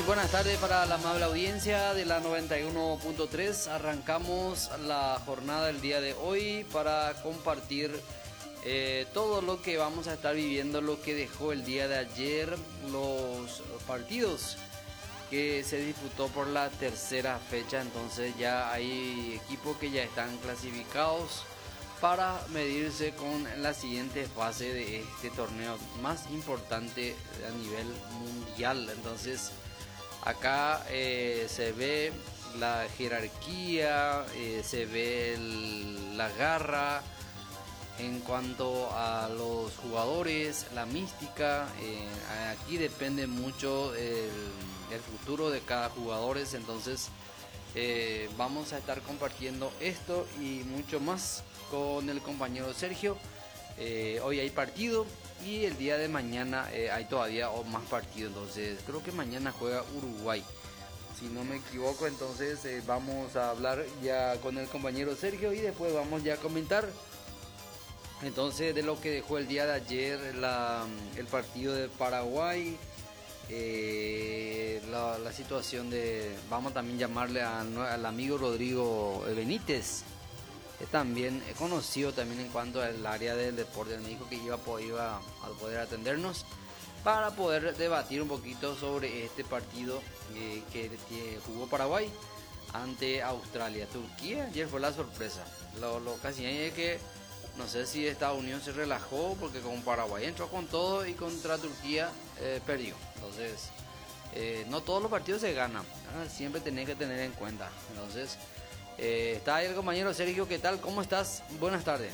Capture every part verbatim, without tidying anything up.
Buenas tardes para la amable audiencia de la noventa y uno punto tres. Arrancamos la jornada del día de hoy para compartir eh, todo lo que vamos a estar viviendo, lo que dejó el día de ayer, los partidos que se disputó por la tercera fecha. Entonces ya hay equipos que ya están clasificados para medirse con la siguiente fase de este torneo más importante a nivel mundial. Entonces acá eh, se ve la jerarquía, eh, se ve el, la garra en cuanto a los jugadores, la mística. Eh, aquí depende mucho el, el futuro de cada jugador. Entonces eh, vamos a estar compartiendo esto y mucho más con el compañero Sergio. Eh, hoy hay partido y el día de mañana eh, hay todavía más partidos. Entonces creo que mañana juega Uruguay, si no me equivoco. Entonces eh, vamos a hablar ya con el compañero Sergio y después vamos ya a comentar entonces de lo que dejó el día de ayer la, el partido de Paraguay. Eh, la, la situación de, vamos también llamarle a, al amigo Rodrigo Benítez, que también es conocido también en cuanto al área del deporte. Me dijo que iba, iba a poder atendernos para poder debatir un poquito sobre este partido eh, que, que jugó Paraguay ante Australia. Turquía ayer fue la sorpresa. Lo, lo casi es que no sé si Estados Unidos se relajó, porque con Paraguay entró con todo y contra Turquía eh, perdió. Entonces eh, no todos los partidos se ganan, ¿eh? Siempre tenés que tener en cuenta. Entonces Eh, está ahí el compañero Sergio. ¿Qué tal? ¿Cómo estás? Buenas tardes.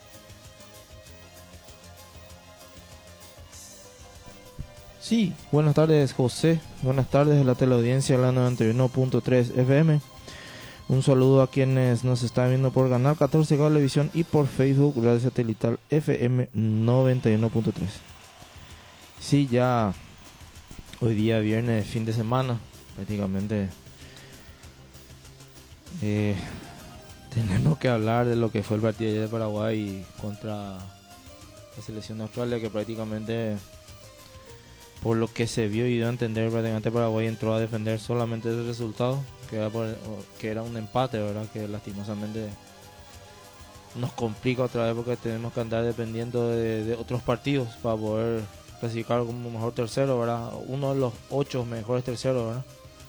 Sí, buenas tardes, José. Buenas tardes a la teleaudiencia de la noventa y uno punto tres F M. Un saludo a quienes nos están viendo por Canal catorce Cablevisión y por Facebook Radio Satelital F M noventa y uno punto tres. Sí, ya hoy día viernes, fin de semana, prácticamente Eh, tenemos que hablar de lo que fue el partido de ayer de Paraguay contra la selección de Australia, que prácticamente, por lo que se vio y dio a entender, prácticamente Paraguay entró a defender solamente el resultado, que era, por, que era un empate, ¿verdad? Que lastimosamente nos complica otra vez, porque tenemos que andar dependiendo de, de otros partidos para poder clasificar como mejor tercero, ¿verdad? Uno de los ocho mejores terceros, ¿verdad?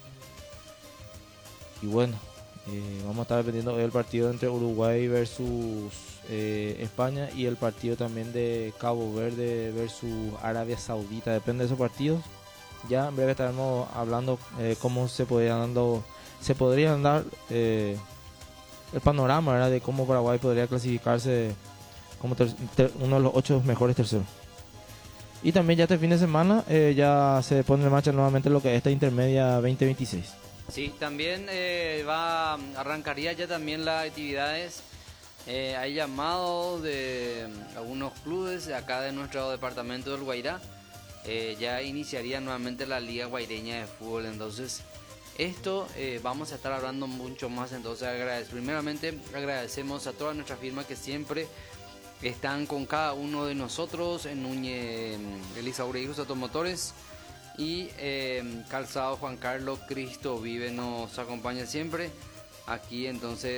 Y bueno, Eh, vamos a estar dependiendo del partido entre Uruguay versus eh, España, y el partido también de Cabo Verde versus Arabia Saudita. Depende de esos partidos. Ya en breve estaremos hablando eh, cómo se podrían dando, se podrían dar eh, el panorama, ¿verdad?, de cómo Paraguay podría clasificarse como ter, ter, uno de los ocho mejores terceros. Y también ya este fin de semana eh, ya se pone en marcha nuevamente lo que es esta intermedia veinte veintiséis. Sí, también eh, va arrancaría ya también las actividades. Eh, hay llamados de algunos clubes de acá de nuestro departamento del Guairá. Eh, ya iniciaría nuevamente la Liga Guaireña de Fútbol. Entonces esto eh, vamos a estar hablando mucho más. Entonces agradec- primeramente agradecemos a toda nuestra firma que siempre están con cada uno de nosotros. En Núñez, Elisa Hijos Automotores y eh, Calzado Juan Carlos Cristo Vive nos acompaña siempre aquí. Entonces